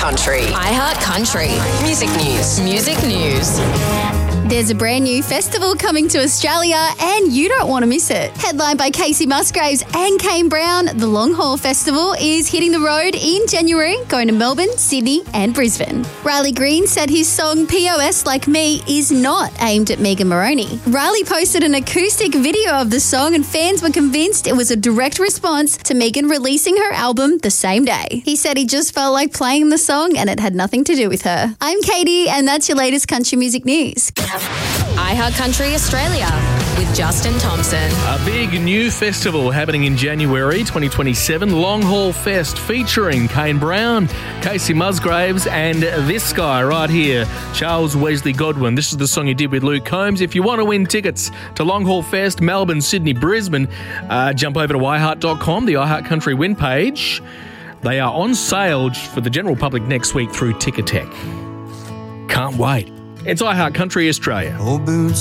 Country. iHeart Country. Music news. Music news. There's a brand new festival coming to Australia and you don't want to miss it. Headlined by Casey Musgraves and Kane Brown, the Long Haul Festival is hitting the road in January, going to Melbourne, Sydney and Brisbane. Riley Green said his song POS Like Me is not aimed at Megan Moroney. Riley posted an acoustic video of the song and fans were convinced it was a direct response to Megan releasing her album the same day. He said he just felt like playing the song and it had nothing to do with her. I'm Katie and that's your latest country music news. iHeart Country Australia with Justin Thompson. A big new festival happening in January 2027, Long Haul Fest, featuring Kane Brown, Casey Musgraves and this guy right here, Charles Wesley Godwin. This is the song he did with Luke Combs. If you want to win tickets to Long Haul Fest, Melbourne, Sydney, Brisbane, jump over to iHeart.com, the iHeart Country win page. They are on sale for the general public next week through Ticketek. Can't wait. It's iHeart Country Australia.